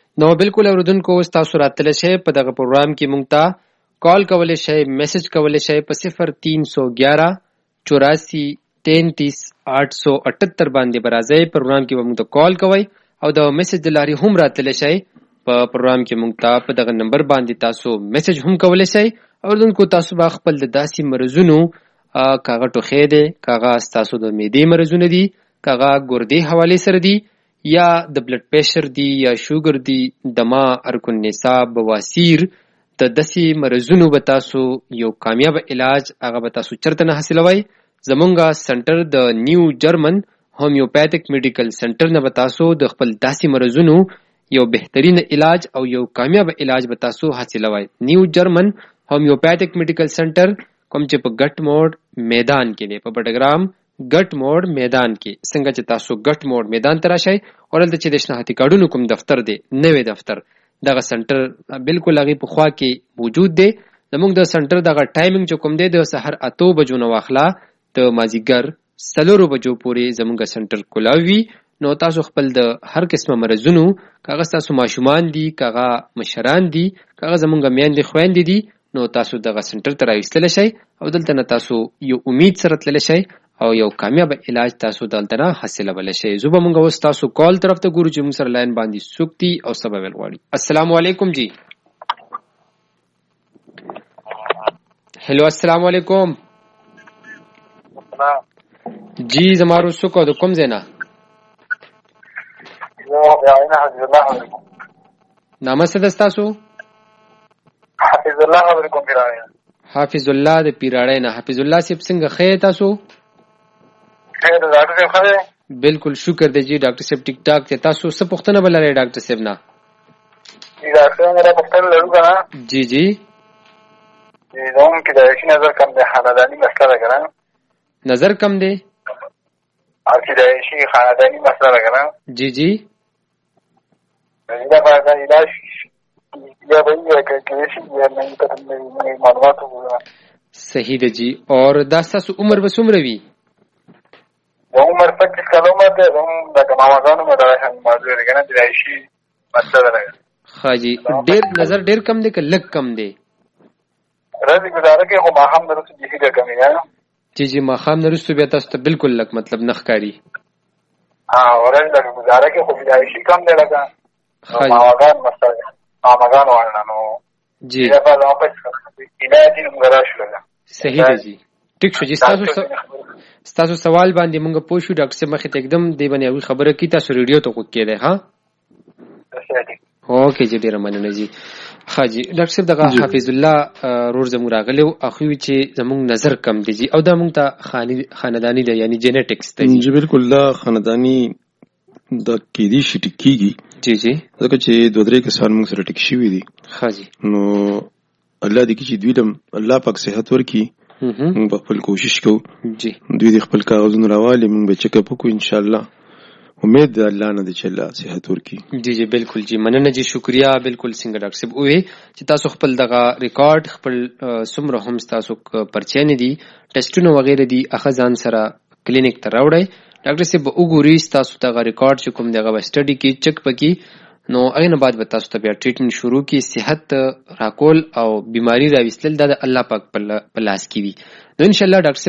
نو بالکل اوردونکو تاسو راتلی شئ په دغه پروګرام کې مونږ ته کال کولی شئ، میسج کولی شئ په 0311 84 33 878 باندې به راځئ. پروګرام کې به مونږ ته کال کوئ او د میسج د لارې هم راتلی شئ. په پروګرام کې مونږ ته په دغه نمبر باندې تاسو میسج هم کولی شئ. اوردونکو تاسو به خپل د داسې مرضونو کاغه ټوخی دی، کاغه ستاسو د معدې مرضونه دي، کاغه ګردې حوالې سره دي، یا د بلډ پریشر دی، یا شوګر دی، دما، ارکن نسا، بواسیر، د داسې مرضونو به تاسو یو کامیاب علاج هغه به تاسو چرته نه حاصلوئ. زمونږه سنټر د نیو جرمن هومیوپیتھک میډیکل سنټر نه به تاسو د خپل داسې مرضونو یو بهترین علاج او یو کامیاب علاج به تاسو حاصلوئ. نیو جرمن هومیوپیتھک میډیکل سنټر کوم چې په ګټ موډ میدان کې دی، په بټګرام ګټ موډ میدان کې. څنګه چې تاسو ګټ موډ میدان ته راشئ او دلته چې د شناختی کارډونو کوم دفتر دی، نوی دفتر، دغه سنټر بالکل هغې په خوا کې موجود دی. زموږ د سنټر دغه ټایمنګ چې کوم دی د سحر 8 بجو نه واخله د مازدیګر 4 بجو پورې زموږ سنټر کولاو وي. نو تاسو خپل د هر قسمه مرضونو، کاغه تاسو ماشومان دي، کاغه مشران دي، کاغه زموږ میندې خويندې دي، نو تاسو دغه سنټر ته راوستل شئ او دلته نه تاسو یو امید سره تللی شئ او یو کامیاب علاج تاسو دلته نه حاصلولی شئ. زه به مونږ اوس تاسو کال طرف ته ګورو چې مونږ سره لاین باندې څوک دي او څه به ویل غواړي. السلام علیکم جی. هلو السلام علیکم جی. زمارو څوک او د کوم ځای نه؟ نامه څه ده ستاسو؟ حافظ الله خبرې کوم پیراړی. حافظ الله د پیراړی نه. حافظ الله صاحب څنګه ښه یې تاسو؟ خیر د ډاکټر صاحب ښه دی؟ بالکل شکر دی جی. ډاکټر صاحب ټیک ټاک دی. تاسو څه پوښتنه به لرئ ډاکټر صاحب نه؟ جی ډاکټر صاحب میرا پوښتنه لرو که نه؟ جی جی. زمونږ کې د عیشي نظر کم دی، خانداني مسله ده که نه؟ نظر کم دی او چې د عیشي خانداني مسله ده که نه؟ جی جی. دا باید علاج یا به یې کېږي یا نه معلومات وګورم. صحیح ده جی. اور دا ستاسو عمر به څومره وي؟ د عمر 25 کاله عمر دی. زمونږ د ماماګانو مې دغه شان موضوع دی که نه، چې د عیشي مسله ده. ښه جی. ډېر نظر ډېر کم دی که لږ کم دی؟ ورځې ګزاره کوي خو ماښام نه وروسته بیخي ډېر کمېږي. جی جی. ماښام نه وروسته بیا تاسو ته بالکل لږ مطلب نه ښکاري. ورځ لږ ګزاره کوي خو د عیشي کم دی لکه ماماګان مسله ده. ماماګانو والا نو جی صحیح ده جی. ټیک شو جی. ستاسو سوال باندې مونږ پوه شو. ډاکټر صاحب مخې ته एकदम دی باندې هغوی خبره کوي، تاسو ریډیو ته غوږ کېدی. ها اوکې جی. ډېره مننه جی. ښه جی. ډاکټر صاحب دغه حافظ الله رور زموږ راغلی و، هغوی وي چې زموږ نظر کم دی جی او دا مونږ ته خانداني ده، یعنی جینیټکس ده جی. بالکل دا خانداني دا کېدی شي ټیک کېږي. جی جی. ځکه چې 2-3 کسان موږ سره ټیک شوي دي. ښه جی. نو الله دې کړي چې دوی له الله پاک صحت ورکړي. موږ به خپل کوشش کوو جی دوی د خپل کاغذونه راوالي، موږ به چیک اپ وکړو انشاءالله. امید د الله نه دی چې الله صحت ورکړي. جی جی بالکل جی. مننه جی. شکریہ. بالکل څنګه ډاکټر صاحب ووی چې تاسو خپل دغه ریکارډ خپل څومره هم تاسو پرچینې دي، ټیسټونه وغیره دي، هغه ځان سره کلینیک ته راوړئ. ډاکټر صاحب به وګوري تاسو دغه ریکارډ چې کوم دغه به سټډي کې چک پکې، نو هغې نه بعد به تاسو ته بیا ټریټمنټ شروع کړي. صحت راکول او بیماری راویستل دا د الله پاک په لاس کې وي. نو انشاءالله ډاکټر صاحب